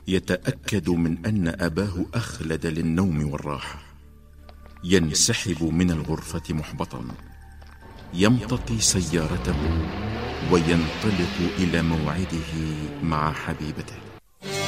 يتأكد من أن أباه أخلد للنوم والراحة. ينسحب من الغرفة محبطا، يمتطي سيارته وينطلق إلى موعده مع حبيبته.